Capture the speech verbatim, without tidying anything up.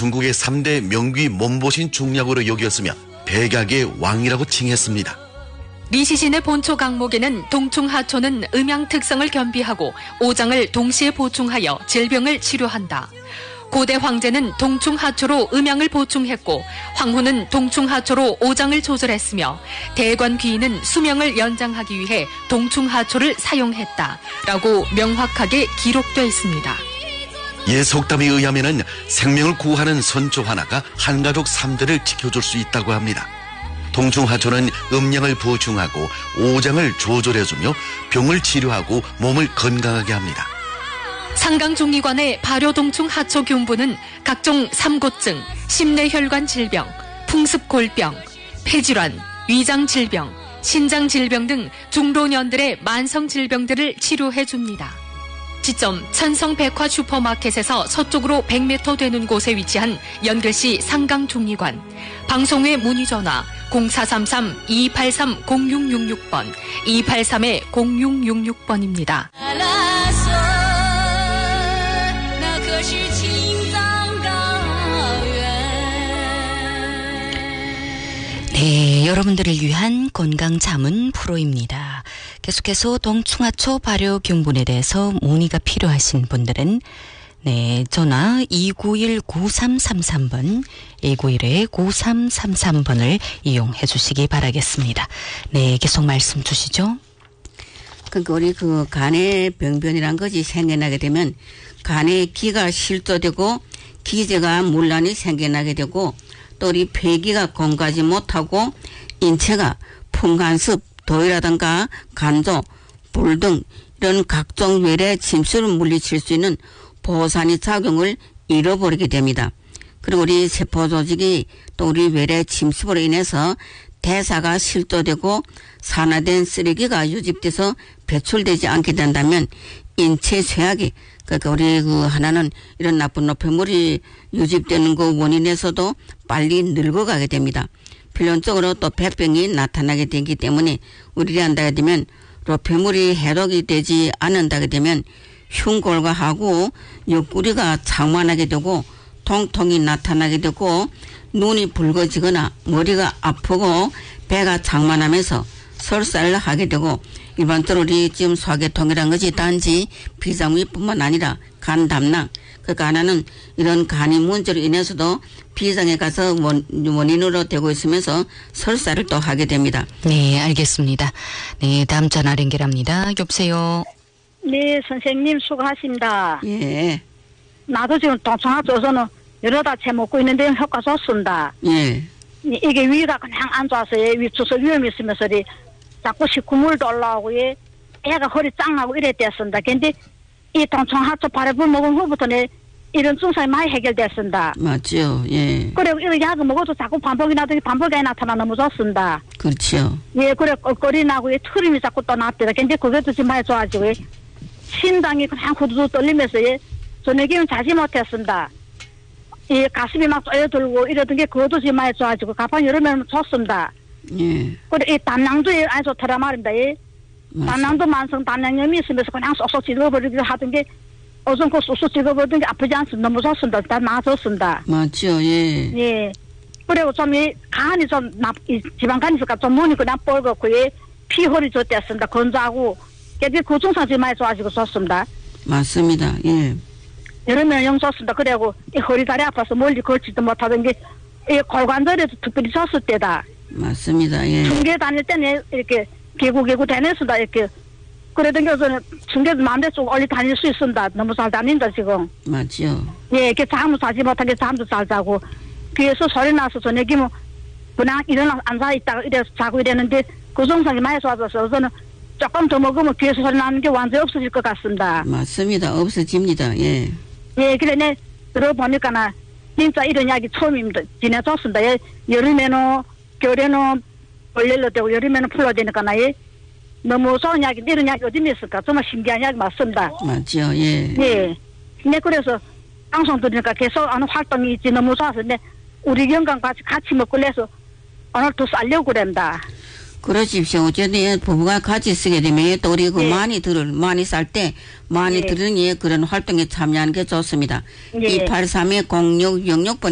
중국의 삼 대 명귀 몸보신 중략으로 여겼으며 백약의 왕이라고 칭했습니다. 리시신의 본초 강목에는 동충하초는 음양 특성을 겸비하고 오장을 동시에 보충하여 질병을 치료한다. 고대 황제는 동충하초로 음양을 보충했고 황후는 동충하초로 오장을 조절했으며 대관 귀인은 수명을 연장하기 위해 동충하초를 사용했다라고 명확하게 기록되어 있습니다. 예속담에 의하면은 생명을 구하는 선조 하나가 한가족 삼 대를 지켜줄 수 있다고 합니다. 동충하초는 음양을 보충하고 오장을 조절해주며 병을 치료하고 몸을 건강하게 합니다. 상강중리관의 발효동충하초균부는 각종 삼고증, 심내혈관 질병, 풍습골병, 폐질환, 위장질병, 신장질병 등 중老년들의 만성질병들을 치료해줍니다. 지점 천성백화 슈퍼마켓에서 서쪽으로 백 미터 되는 곳에 위치한 연결시 상강중리관, 방송외 문의전화 공사삼삼 이팔삼 공육육육 번, 이팔삼 공육육육 번입니다. 네, 여러분들을 위한 건강자문 프로입니다. 계속해서 동충하초 발효균분에 대해서 문의가 필요하신 분들은 네, 전화 이구일 구삼삼삼 번, 이구일 구삼삼삼 번을 이용해 주시기 바라겠습니다. 네, 계속 말씀 주시죠. 그러니까 우리 그 간의 병변이란 것이 생겨나게 되면 간에 기가 실조되고 기제가 문란이 생겨나게 되고 또 우리 폐기가 공가지 못하고 인체가 풍간습, 도이라든가 간조, 불 등 이런 각종 외래 침수를 물리칠 수 있는 보산의 작용을 잃어버리게 됩니다. 그리고 우리 세포 조직이 또 우리 외래 침습으로 인해서 대사가 실조되고 산화된 쓰레기가 유집돼서 배출되지 않게 된다면 인체 쇠약이 그러니까 우리 그 하나는 이런 나쁜 노폐물이 유집되는 그 원인에서도 빨리 늙어가게 됩니다. 필연적으로 또 백병이 나타나게 되기 때문에 우리가 한다게 되면 노폐물이 해독이 되지 않는다게 되면 흉골과하고 옆구리가 장만하게 되고 통통이 나타나게 되고 눈이 붉어지거나 머리가 아프고 배가 장만하면서 설사를 하게 되고 일반적으로 우리 지금 소화계통이라는 것이 단지 비상위뿐만 아니라 간 담낭 그러니까 하나는 이런 간이 문제로 인해서도 비상에 가서 원, 원인으로 되고 있으면서 설사를 또 하게 됩니다. 네, 알겠습니다. 네, 다음 전화 연결합니다. 여보세요. 네, 선생님 수고하십니다. 예. 나도 지금 동충하초에서는 여러 달 채 먹고 있는데 효과 좋습니다. 예. 이게 위가 그냥 안 좋아서 위축소 위험이 있으면서 자꾸 식구물도 올라오고 애가 허리 짱나고 이랬댔습니다. 근데 이 동충하초 발효불 먹은 후부터는 이런 증상이 많이 해결됐습니다. 맞죠. 예. 그리고 이런 약을 먹어도 자꾸 반복이 나더니 반복이 나타나 너무 좋습니다. 그렇죠. 예, 그래 꼴꼴이 나고 트림이 자꾸 또 났대요. 근데 그것도 지금 많이 좋아지고 심장이 그냥 후두둑 떨리면서 저녁에는 자지 못했습니다. 이 가슴이 막 쪼여들고 이러던 게 그것도 지금 많이 좋아지고 가판 여름에는 좋습니다. 예. 그리고 이 담낭도 아주 좋더라 말입니다. 예. 담낭도 만성 담낭염이 있으면서 그냥 쏙쏙 찍어버리기도 하던 게 어선 그 쏙쏙 찍어버리던 게 아프지 않습니다. 너무 좋습니다. 다 나아졌습니다. 맞죠. 예. 예. 그리고 좀 이 간이 좀 납, 이 지방간이 있으니까 좀 눈이 그냥 뻘겋고 예. 피혈이 좋댔습니다. 건조하고 그게 그 증상 지금 많이 좋아지고 좋습니다. 맞습니다. 예. 여름에는 영 좋습니다. 그래고 이 허리 다리 아파서 멀리 걸지도 못하던 게 이 골관절에도 특별히 좋을 때다. 맞습니다. 예. 중계 다닐 때는 이렇게 개구 개구 다녔습니다. 이렇게 그러던 게 저는 중계도 마음대로 쭉 올리 다닐 수 있습니다. 너무 잘 다닌다 지금. 맞죠. 예, 이렇게 잠도 자지 못하게 잠도 잘 자고 귀에서 소리 나서 저녁에 뭐 그냥 일어나 앉아 있다가 이래서 자고 이랬는데 그 증상이 많이 좋아져서 저는 조금 더 먹으면 귀에서 소리 나는 게 완전히 없어질 것 같습니다. 맞습니다. 없어집니다. 예. 예, 그래 내 들어보니까나 진짜 이런 이야기 처음입니다. 지내줬습니다. 예, 여름에는 겨울에는 벌레로 되고 여름에는 풀로 되니까나 예. 너무 좋은 이야기, 이런 이야기 어디 있을까? 정말 신기한 이야기 맞습니다. 맞죠. 예. 예. 네, 그래서 방송 들으니까 계속 하는 활동이 있지 너무 좋아서 네, 우리 영감 같이 같이 먹고 내서 오늘 또 쌀려고 그랬다. 그러십시오. 어쨌든 부부가 같이 쓰게 되면 또 우리 그 예. 많이 들을 많이 쌀 때 많이 예. 들으니 그런 활동에 참여하는 게 좋습니다. 예. 이팔삼 공육육육 번